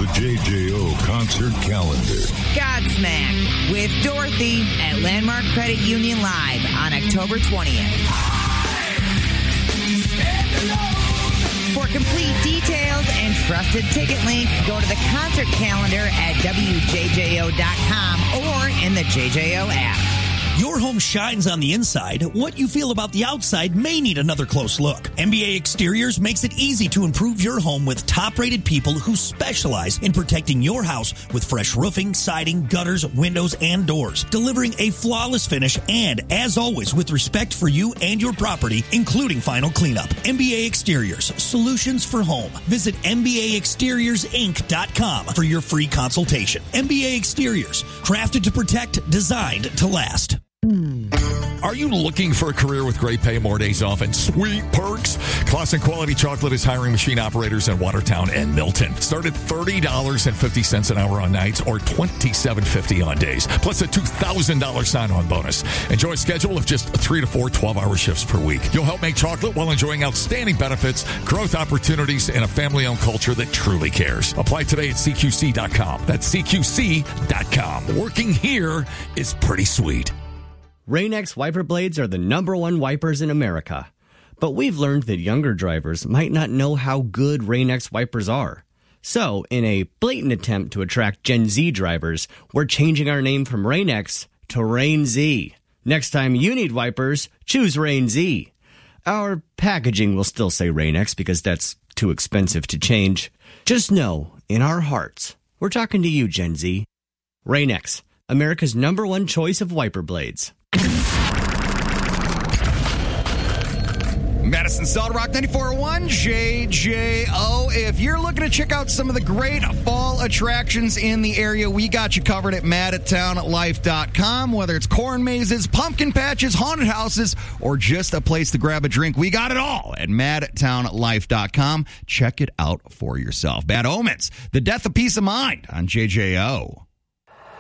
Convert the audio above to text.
The JJO Concert Calendar. Godsmack with Dorothy at Landmark Credit Union Live on October 20th. For complete details and trusted ticket link, go to the concert calendar at WJJO.com or in the JJO app. Your home shines on the inside. What you feel about the outside may need another close look. MBA Exteriors makes it easy to improve your home with top-rated people who specialize in protecting your house with fresh roofing, siding, gutters, windows, and doors, delivering a flawless finish and, as always, with respect for you and your property, including final cleanup. MBA Exteriors, solutions for home. Visit MBAExteriorsInc.com for your free consultation. MBA Exteriors, crafted to protect, designed to last. Are you looking for a career with great pay, more days off, and sweet perks? Clausen Quality Chocolate is hiring machine operators in Watertown and Milton. Start at $30.50 an hour on nights or $27.50 on days, plus a $2,000 sign-on bonus. Enjoy a schedule of just 3 to 4 12-hour shifts per week. You'll help make chocolate while enjoying outstanding benefits, growth opportunities, and a family-owned culture that truly cares. Apply today at CQC.com. That's CQC.com. Working here is pretty sweet. Rain-X wiper blades are the #1 wipers in America. But we've learned that younger drivers might not know how good Rain-X wipers are. So, in a blatant attempt to attract Gen Z drivers, we're changing our name from Rain-X to Rain-Z. Next time you need wipers, choose Rain-Z. Our packaging will still say Rain-X because that's too expensive to change. Just know, in our hearts, we're talking to you, Gen Z. Rain-X, America's #1 choice of wiper blades. Madison Solid Rock 94.1 JJO. If you're looking to check out some of the great fall attractions in the area, we got you covered at MadtownLife.com. Whether it's corn mazes, pumpkin patches, haunted houses, or just a place to grab a drink, we got it all at MadtownLife.com. Check it out for yourself. Bad Omens, The Death of Peace of Mind on JJO.